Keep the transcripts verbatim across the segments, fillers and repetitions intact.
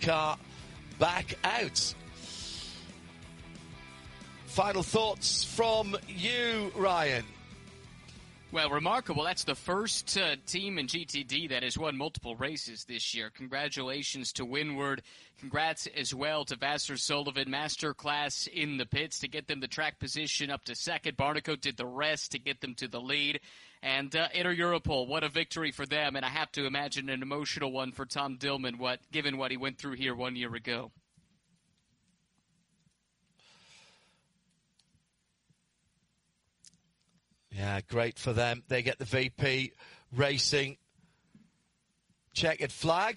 car back out. Final thoughts from you, Ryan. Well, remarkable. That's the first uh, team in G T D that has won multiple races this year. Congratulations to Windward. Congrats as well to Vassar Sullivan. Masterclass in the pits to get them the track position up to second. Barnicoat did the rest to get them to the lead. And uh, Inter Europol, what a victory for them. And I have to imagine an emotional one for Tom Dillman, what, given what he went through here one year ago. Yeah, great for them. They get the V P Racing checkered flag.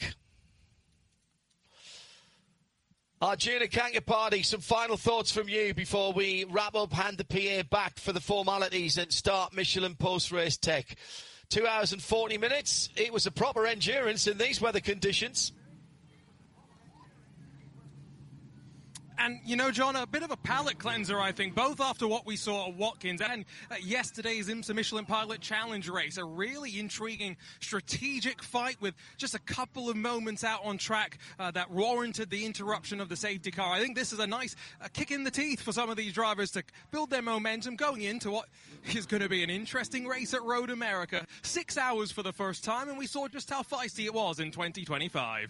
Arjuna Kankapati, some final thoughts from you before we wrap up, hand the P A back for the formalities and start Michelin post-race tech. Two hours and forty minutes. It was a proper endurance in these weather conditions. And, you know, John, a bit of a palate cleanser, I think, both after what we saw at Watkins and uh, yesterday's IMSA Michelin Pilot Challenge race. A really intriguing strategic fight with just a couple of moments out on track uh, that warranted the interruption of the safety car. I think this is a nice uh, kick in the teeth for some of these drivers to build their momentum going into what is going to be an interesting race at Road America. Six hours for the first time, and we saw just how feisty it was in twenty twenty-five.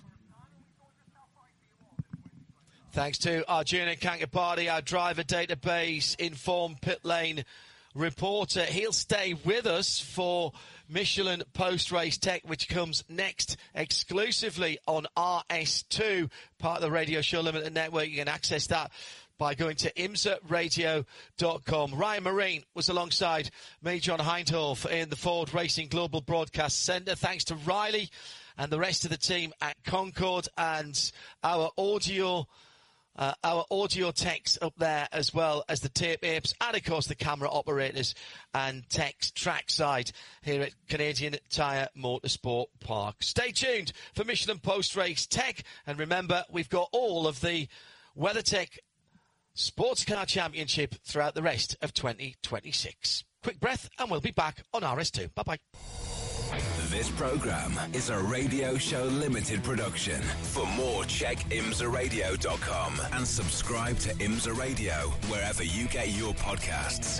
Thanks to Arjuna Kankapati, our driver database informed pit lane reporter. He'll stay with us for Michelin post-race tech, which comes next exclusively on R S two, part of the Radio Show Limited Network. You can access that by going to imsa radio dot com. Ryan Marine was alongside me, John Hindhoff, in the Ford Racing Global Broadcast Centre. Thanks to Riley and the rest of the team at Concord and our audio Uh, our audio techs up there, as well as the tape apes, and of course the camera operators and techs trackside here at Canadian Tire Motorsport Park. Stay tuned for Michelin post-race tech, and remember, we've got all of the WeatherTech Sports Car Championship throughout the rest of twenty twenty-six. Quick breath, and we'll be back on R S two. Bye-bye. This program is a Radio Show Limited production. For more, check imsa radio dot com and subscribe to IMSA Radio wherever you get your podcasts.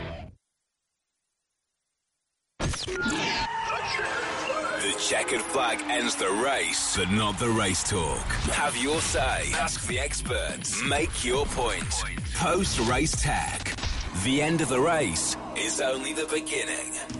The checkered flag ends the race, but not the race talk. Have your say. Ask the experts. Make your point. Post-race tech. The end of the race is only the beginning.